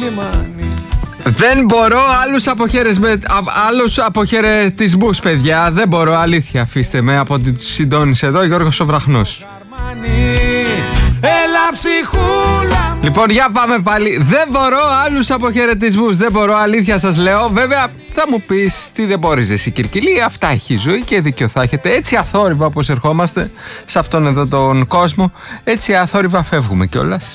Δεν μπορώ άλλους αποχαιρετισμούς, παιδιά. Δεν μπορώ, αλήθεια. Αφήστε με από τη συντόνιση εδώ, Γιώργος ο Βραχνός. Λοιπόν, για πάμε πάλι. Δεν μπορώ άλλους αποχαιρετισμούς. Δεν μπορώ, αλήθεια σας λέω. Βέβαια, θα μου πεις τι δεν μπορείς εσύ, Κυρκυλή. Αυτά έχει η ζωή και δίκιο θα έχετε. Έτσι αθόρυβα όπως ερχόμαστε σε αυτόν εδώ τον κόσμο, έτσι αθόρυβα φεύγουμε κιόλας.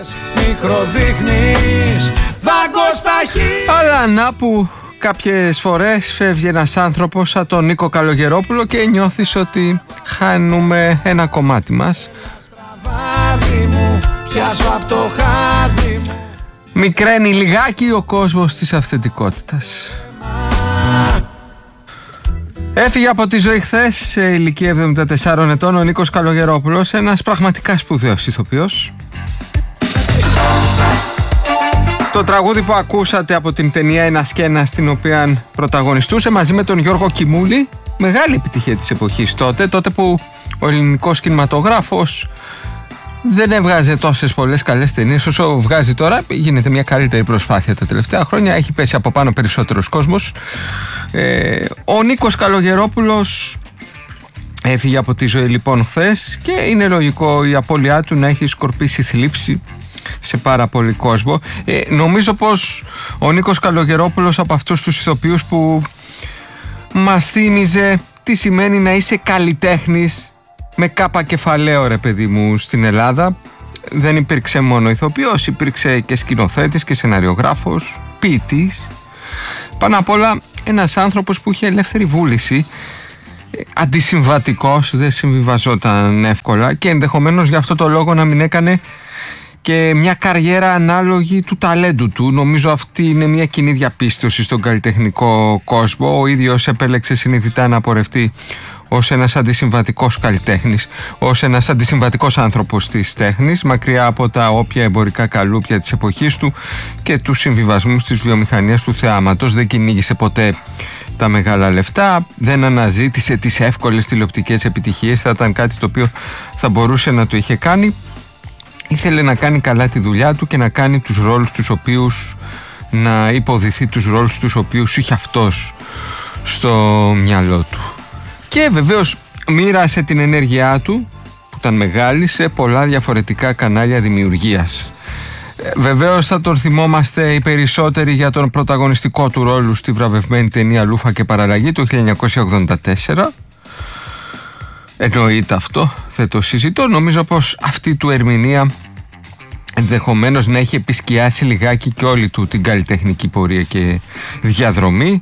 Αλλά να που κάποιες φορές φεύγει ένας άνθρωπος σαν τον Νίκο Καλογερόπουλο και νιώθεις ότι χάνουμε ένα κομμάτι μας. Μικραίνει λιγάκι ο κόσμος της αυθεντικότητας. Έφυγε από τη ζωή χθες σε ηλικία 74 ετών ο Νίκος Καλογερόπουλος, ένας πραγματικά σπουδαίος ηθοποιός. Το τραγούδι που ακούσατε από την ταινία «Ένας και ένας», στην οποία πρωταγωνιστούσε μαζί με τον Γιώργο Κιμούλη, μεγάλη επιτυχία της εποχής τότε που ο ελληνικός κινηματογράφος δεν έβγαζε τόσες πολλές καλές ταινίες όσο βγάζει τώρα. Γίνεται μια καλύτερη προσπάθεια τα τελευταία χρόνια, έχει πέσει από πάνω περισσότερος κόσμος. Ο Νίκος Καλογερόπουλος έφυγε από τη ζωή λοιπόν χθες και είναι λογικό η απώλειά του να έχει σκορπίσει θλίψη σε πάρα πολύ κόσμο. Νομίζω πως ο Νίκος Καλογερόπουλος από αυτούς τους ηθοποιούς που μας θύμιζε τι σημαίνει να είσαι καλλιτέχνης με κάπα κεφαλαίο, ρε παιδί μου, στην Ελλάδα. Δεν υπήρξε μόνο ηθοποιός, υπήρξε και σκηνοθέτης και σεναριογράφος, ποιητής. Πάνω απ' όλα ένας άνθρωπος που είχε ελεύθερη βούληση, αντισυμβατικός, δεν συμβιβαζόταν εύκολα και ενδεχομένως γι' αυτό το λόγο να μην έκανε και μια καριέρα ανάλογη του ταλέντου του. Νομίζω αυτή είναι μια κοινή διαπίστωση στον καλλιτεχνικό κόσμο. Ο ίδιος επέλεξε συνειδητά να πορευτεί ως ένας αντισυμβατικός καλλιτέχνης, ως ένας αντισυμβατικός άνθρωπος της τέχνης, μακριά από τα όποια εμπορικά καλούπια της εποχής του και τους συμβιβασμούς της βιομηχανίας του θεάματος. Δεν κυνήγησε ποτέ τα μεγάλα λεφτά, δεν αναζήτησε τις εύκολες τηλεοπτικές επιτυχίες, θα ήταν κάτι το οποίο θα μπορούσε να το είχε κάνει. Ήθελε να κάνει καλά τη δουλειά του και να κάνει τους ρόλους τους οποίους, να υποδηθεί τους ρόλους τους οποίους είχε αυτός στο μυαλό του. Και βεβαίως μοίρασε την ενέργειά του, που ήταν μεγάλη, σε πολλά διαφορετικά κανάλια δημιουργίας. Βεβαίως θα τον θυμόμαστε οι περισσότεροι για τον πρωταγωνιστικό του ρόλο στη βραβευμένη ταινία Λούφα και Παραλλαγή το 1984. Εννοείται αυτό, δεν το συζητώ. Νομίζω πως αυτή του ερμηνεία ενδεχομένως να έχει επισκιάσει λιγάκι και όλη του την καλλιτεχνική πορεία και διαδρομή.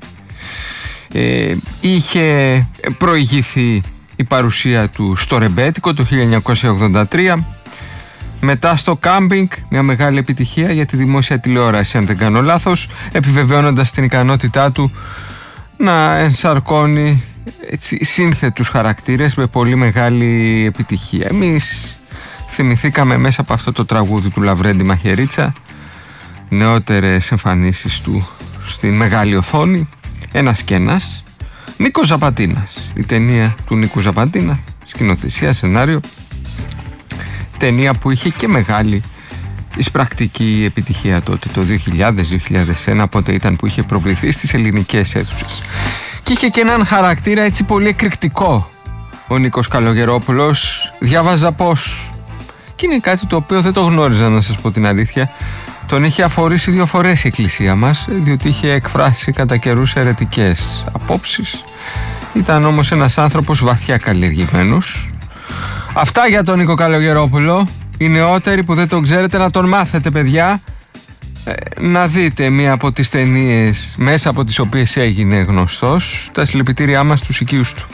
Είχε προηγηθεί η παρουσία του στο Ρεμπέτικο το 1983, μετά στο Κάμπινγκ, μια μεγάλη επιτυχία για τη δημόσια τηλεόραση αν δεν κάνω λάθος, επιβεβαιώνοντας την ικανότητά του να ενσαρκώνει έτσι σύνθετους χαρακτήρες με πολύ μεγάλη επιτυχία. Εμείς θυμηθήκαμε μέσα από αυτό το τραγούδι του Λαβρέντη Μαχαιρίτσα νεότερες εμφανίσεις του στην μεγάλη οθόνη. Ένας και ένας, Νίκος Ζαπατίνας, η ταινία του Νίκου Ζαπατίνα, σκηνοθεσία, σενάριο, ταινία που είχε και μεγάλη εισπρακτική επιτυχία τότε το 2000-2001, πότε ήταν που είχε προβληθεί στις ελληνικές αίθουσες. Και είχε και έναν χαρακτήρα έτσι πολύ εκρηκτικό ο Νίκος Καλογερόπουλος. Διάβαζα πως, και είναι κάτι το οποίο δεν το γνώριζα να σας πω την αλήθεια, τον είχε αφορήσει 2 φορές η εκκλησία μας, διότι είχε εκφράσει κατά καιρούς αιρετικές απόψεις. Ήταν όμως ένας άνθρωπος βαθιά καλλιεργημένος. Αυτά για τον Νίκο Καλογερόπουλο. Οι νεότεροι που δεν τον ξέρετε να τον μάθετε, παιδιά. Να δείτε μία από τις ταινίες μέσα από τις οποίες έγινε γνωστός. Τα συλληπιτήριά μας στους οικείους του.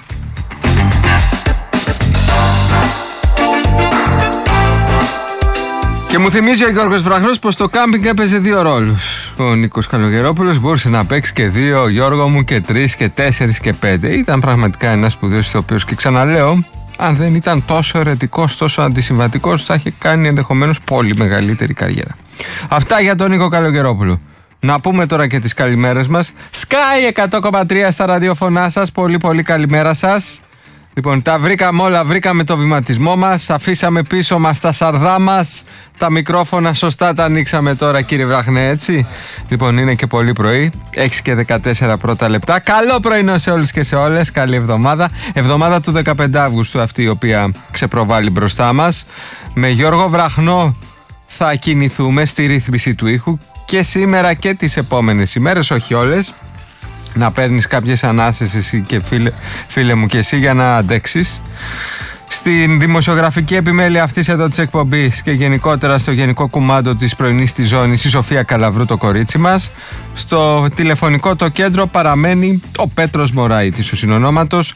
Και μου θυμίζει ο Γιώργος Βραχνός πως το Κάμπινγκ έπαιζε 2 ρόλους. Ο Νίκος Καλογερόπουλος μπορούσε να παίξει και 2, Γιώργο μου, και 3 και 4 και 5. Ήταν πραγματικά ένας σπουδαίος ηθοποιός και ξαναλέω, αν δεν ήταν τόσο ερετικός, τόσο αντισυμβατικός, θα είχε κάνει ενδεχομένως πολύ μεγαλύτερη καριέρα. Αυτά για τον Νίκο Καλογερόπουλο. Να πούμε τώρα και τις καλημέρες μας. Sky 100,3 στα ραδιοφωνά σας. Πολύ πολύ καλημέρα σας. Λοιπόν, τα βρήκαμε όλα, βρήκαμε το βηματισμό μας, αφήσαμε πίσω μας τα σαρδά μας, τα μικρόφωνα σωστά τα ανοίξαμε τώρα, κύριε Βραχνέ, έτσι. Λοιπόν, είναι και πολύ πρωί, 6 και 14 πρώτα λεπτά. Καλό πρωινό σε όλους και σε όλες, καλή εβδομάδα. Εβδομάδα του 15 Αύγουστου αυτή η οποία ξεπροβάλλει μπροστά μας. Με Γιώργο Βραχνό θα κινηθούμε στη ρύθμιση του ήχου και σήμερα και τις επόμενες ημέρες, όχι όλες. Να παίρνεις κάποιες ανάσες εσύ και φίλε μου και εσύ για να αντέξεις. Στην δημοσιογραφική επιμέλεια αυτής εδώ της εκπομπής και γενικότερα στο γενικό κουμάντο της πρωινής της ζώνης η Σοφία Καλαβρού, το κορίτσι μας. Στο τηλεφωνικό το κέντρο παραμένει ο Πέτρος Μωράητης, ο συνονόματος.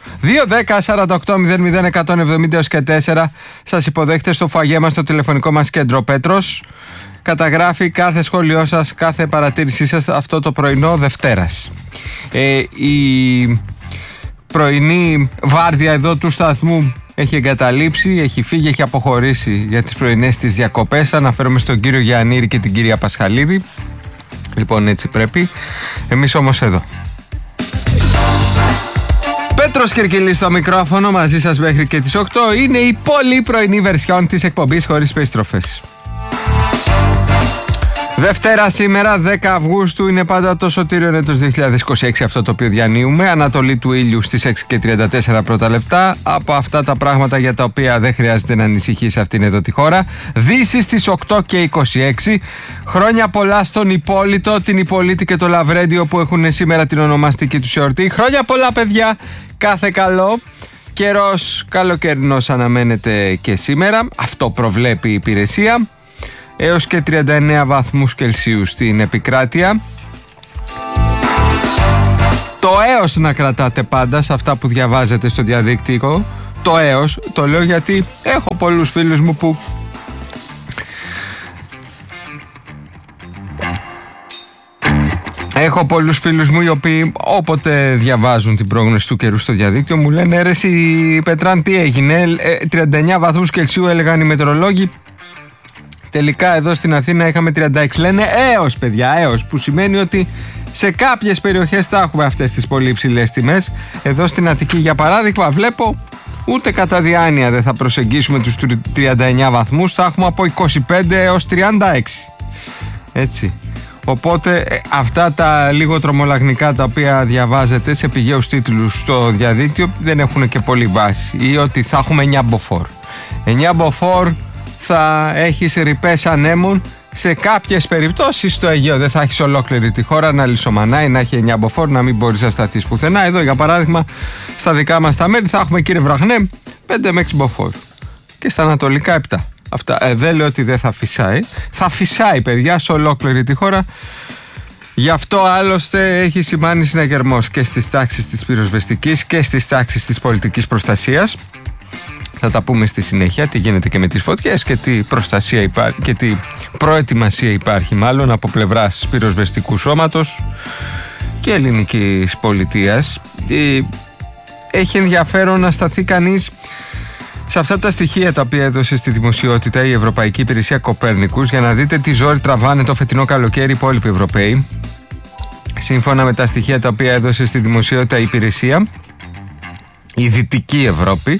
2-10-48-00-170-4. Σας υποδέχεται στο φαγέ μας, στο τηλεφωνικό μας κέντρο Πέτρος. Καταγράφει κάθε σχόλιο σας, κάθε παρατήρησή σας αυτό το πρωινό Δευτέρας. Η πρωινή βάρδια εδώ του σταθμού έχει εγκαταλείψει, έχει φύγει, έχει αποχωρήσει για τις πρωινές της διακοπές. Αναφέρομαι στον κύριο Γιαννήρη και την κυρία Πασχαλίδη. Λοιπόν, έτσι πρέπει. Εμείς όμως εδώ. Πέτρος Κερκυλής στο μικρόφωνο, μαζί σας μέχρι και τις 8. Είναι η πολύ πρωινή βερσιόν της εκπομπής χωρίς περιστροφές. Δευτέρα σήμερα, 10 Αυγούστου, είναι πάντα το σωτήριο έτος 2026 αυτό το οποίο διανύουμε. Ανατολή του ήλιου στις 6 και 34 πρώτα λεπτά. Από αυτά τα πράγματα για τα οποία δεν χρειάζεται να ανησυχεί σε αυτήν εδώ τη χώρα. Δύση στις 8 και 26. Χρόνια πολλά στον Υπόλυτο, την Υπολίτη και το Λαβρέντιο που έχουν σήμερα την ονομαστική του εορτή. Χρόνια πολλά, παιδιά. Κάθε καλό. Καιρός καλοκαιρινός αναμένεται και σήμερα. Αυτό προβλέπει η υπηρεσία. Έως και 39 βαθμούς Κελσίου στην επικράτεια. Το έως να κρατάτε πάντα σε αυτά που διαβάζετε στο διαδίκτυο. Το έως, το λέω γιατί έχω πολλούς φίλους μου που οι οποίοι όποτε διαβάζουν την πρόγνωση του καιρού στο διαδίκτυο μου λένε ρε εσύ Πετράν, τι έγινε, 39 βαθμούς Κελσίου έλεγαν οι μετεωρολόγοι. Τελικά εδώ στην Αθήνα είχαμε 36. Λένε έως, παιδιά, έως, που σημαίνει ότι σε κάποιες περιοχές θα έχουμε αυτές τις πολύ υψηλές τιμές. Εδώ στην Αττική, για παράδειγμα, βλέπω ούτε κατά διάνοια δεν θα προσεγγίσουμε τους 39 βαθμούς. Θα έχουμε από 25 έως 36. Έτσι. Οπότε αυτά τα λίγο τρομολαγνικά τα οποία διαβάζετε σε πηγαίους τίτλους στο διαδίκτυο δεν έχουν και πολύ βάση. Ή ότι θα έχουμε 9 μποφόρ. 9 μποφόρ θα έχεις ρηπές ανέμων σε κάποιες περιπτώσεις στο Αιγαίο. Δεν θα έχεις ολόκληρη τη χώρα να λησομανάει, να έχει 9 μποφόρ, να μην μπορείς να σταθείς πουθενά. Εδώ για παράδειγμα στα δικά μας τα μέρη θα έχουμε, κύριε Βραχνέ, 5 με 6 μποφόρ και στα ανατολικά 7. Αυτά, δεν λέω ότι δεν θα φυσάει. Θα φυσάει, παιδιά, σε ολόκληρη τη χώρα. Γι' αυτό άλλωστε έχει σημάνει συναγερμός και στις τάξεις της πυροσβεστικής και στις τάξεις της πολιτικής προστασίας. Θα τα πούμε στη συνέχεια τι γίνεται και με τις φωτιές και τι προστασία υπάρχει και τι προετοιμασία υπάρχει μάλλον από πλευράς πυροσβεστικού σώματος και ελληνικής πολιτείας. Έχει ενδιαφέρον να σταθεί κανείς σε αυτά τα στοιχεία τα οποία έδωσε στη δημοσιότητα η Ευρωπαϊκή Υπηρεσία Κοπέρνικους για να δείτε τι ζόρι τραβάνε το φετινό καλοκαίρι οι υπόλοιποι Ευρωπαίοι. Σύμφωνα με τα στοιχεία τα οποία έδωσε στη δημοσιότητα η υπηρεσία, η Δυτική Ευρώπη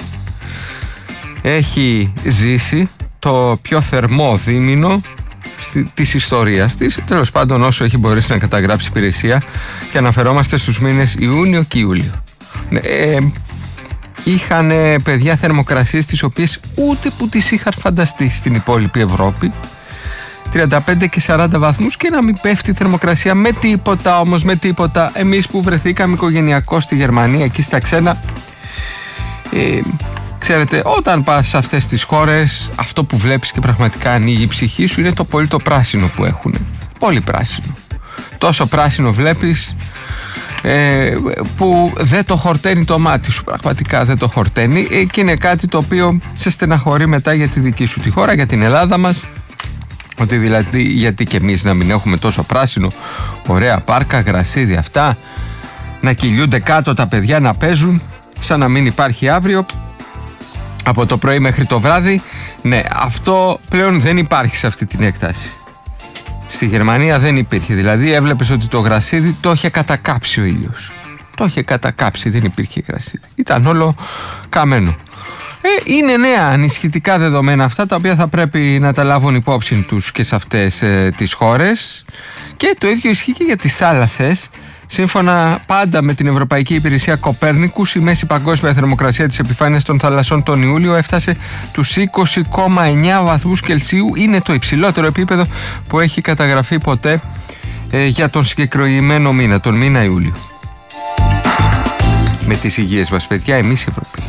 έχει ζήσει το πιο θερμό δίμηνο της ιστορίας της, τέλος πάντων όσο έχει μπορέσει να καταγράψει η υπηρεσία, και αναφερόμαστε στους μήνες Ιούνιο και Ιούλιο. Είχαν, παιδιά, θερμοκρασίες τις οποίες ούτε που τις είχαν φανταστεί στην υπόλοιπη Ευρώπη, 35 και 40 βαθμούς, και να μην πέφτει η θερμοκρασία με τίποτα όμως, με τίποτα. Εμείς που βρεθήκαμε οικογενειακώς στη Γερμανία, εκεί στα ξένα, ξέρετε, όταν πας σε αυτές τις χώρες, αυτό που βλέπεις και πραγματικά ανοίγει η ψυχή σου είναι το πολύ το πράσινο που έχουν. Πολύ πράσινο. Τόσο πράσινο βλέπεις που δεν το χορταίνει το μάτι σου. Πραγματικά δεν το χορταίνει, και είναι κάτι το οποίο σε στεναχωρεί μετά για τη δική σου τη χώρα, για την Ελλάδα μας. Ότι δηλαδή γιατί και εμείς να μην έχουμε τόσο πράσινο, ωραία πάρκα, γρασίδι, αυτά, να κυλιούνται κάτω τα παιδιά, να παίζουν σαν να μην υπάρχει αύριο από το πρωί μέχρι το βράδυ. Ναι, αυτό πλέον δεν υπάρχει σε αυτή την έκταση. Στη Γερμανία δεν υπήρχε. Δηλαδή έβλεπες ότι το γρασίδι το είχε κατακάψει ο ήλιος. Το είχε κατακάψει, δεν υπήρχε κρασί. Ήταν όλο καμένο. Είναι νέα ανισχυτικά δεδομένα αυτά, τα οποία θα πρέπει να τα λάβουν υπόψη τους και σε αυτές τις χώρες. Και το ίδιο ισχύει και για τις θάλασσες. Σύμφωνα πάντα με την Ευρωπαϊκή Υπηρεσία Κοπέρνικους, η μέση παγκόσμια θερμοκρασία της επιφάνειας των θαλασσών τον Ιούλιο έφτασε τους 20,9 βαθμούς Κελσίου. Είναι το υψηλότερο επίπεδο που έχει καταγραφεί ποτέ για τον συγκεκριμένο μήνα, τον μήνα Ιούλιο. Με τις υγείες μας, παιδιά, εμείς οι Ευρωπαίοι.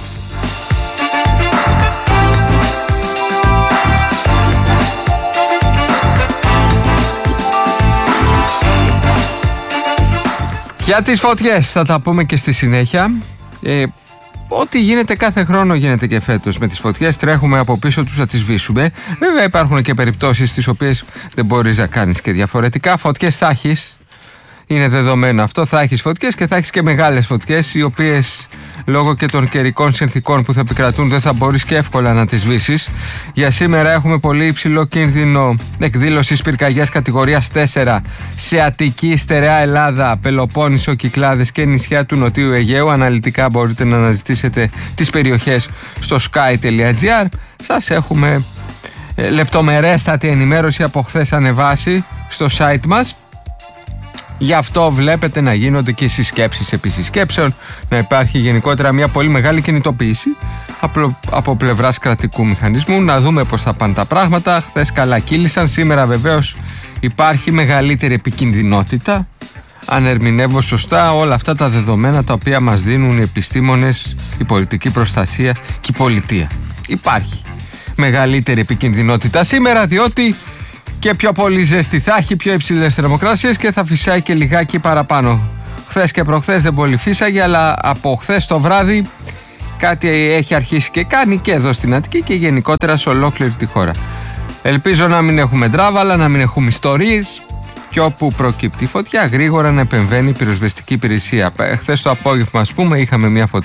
Για τις φωτιές θα τα πούμε και στη συνέχεια. Ό,τι γίνεται κάθε χρόνο γίνεται και φέτος με τις φωτιές. Τρέχουμε από πίσω τους να τις σβήσουμε. Βέβαια υπάρχουν και περιπτώσεις στις οποίες δεν μπορείς να κάνεις και διαφορετικά. Φωτιές θα έχεις. Είναι δεδομένο αυτό. Θα έχεις φωτιές και θα έχεις και μεγάλες φωτιές, οι οποίες λόγω και των καιρικών συνθηκών που θα επικρατούν δεν θα μπορείς και εύκολα να τις σβήσεις. Για σήμερα έχουμε πολύ υψηλό κίνδυνο εκδήλωσης πυρκαγιάς κατηγορίας 4 σε Αττική, Στερεά Ελλάδα, Πελοπόννησο, Κυκλάδες και νησιά του Νοτιού Αιγαίου. Αναλυτικά μπορείτε να αναζητήσετε τις περιοχές στο sky.gr. Σας έχουμε λεπτομερέστατη ενημέρωση από χθες ανεβάσει στο site μας. Γι' αυτό βλέπετε να γίνονται και συσκέψεις επί συσκέψεων, να υπάρχει γενικότερα μια πολύ μεγάλη κινητοποίηση από πλευράς κρατικού μηχανισμού, να δούμε πώς θα πάνε τα πράγματα. Χθες καλά κύλησαν, σήμερα βεβαίως υπάρχει μεγαλύτερη επικινδυνότητα, αν ερμηνεύω σωστά όλα αυτά τα δεδομένα τα οποία μας δίνουν οι επιστήμονες, η πολιτική προστασία και η πολιτεία. Υπάρχει μεγαλύτερη επικινδυνότητα σήμερα, διότι και πιο πολύ ζέστη θα έχει, πιο υψηλές θερμοκρασίες και θα φυσάει και λιγάκι παραπάνω. Χθες και προχθές δεν πολύ φύσαγε, αλλά από χθες το βράδυ κάτι έχει αρχίσει και κάνει και εδώ στην Αττική και γενικότερα σε ολόκληρη τη χώρα. Ελπίζω να μην έχουμε ντράβαλα, να μην έχουμε ιστορίες και όπου προκύπτει φωτιά γρήγορα να επεμβαίνει η πυροσβεστική υπηρεσία. Χθες το απόγευμα, ας πούμε, είχαμε μια φωτιά